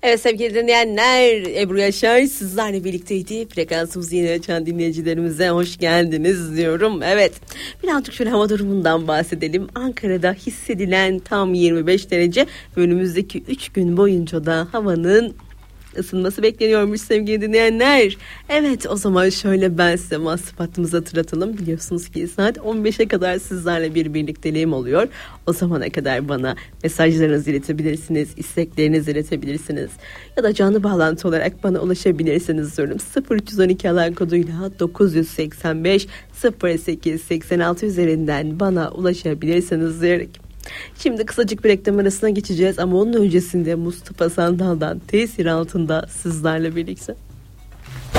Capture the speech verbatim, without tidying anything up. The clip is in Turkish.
Evet sevgili dinleyenler, Ebru Yaşar sizlerle birlikteydi. Frekansımızı yeni açan dinleyicilerimize hoş geldiniz diyorum. Evet, birazcık şöyle hava durumundan bahsedelim. Ankara'da hissedilen tam yirmi beş derece. Önümüzdeki üç gün boyunca da havanın ısınması bekleniyormuş sevgili dinleyenler. Evet, o zaman şöyle ben size WhatsApp hattımızı hatırlatalım. Biliyorsunuz ki saat on beşe kadar sizlerle bir birlikteliğim oluyor. O zamana kadar bana mesajlarınızı iletebilirsiniz, isteklerinizi iletebilirsiniz. Ya da canlı bağlantı olarak bana ulaşabilirsiniz diyorum. sıfır üç on iki alan koduyla dokuz yüz seksen beş sıfır sekiz seksen altı üzerinden bana ulaşabilirsiniz diyerek. Şimdi kısacık bir reklam arasına geçeceğiz ama onun öncesinde Mustafa Sandal'dan Tesir Altında sizlerle birlikte.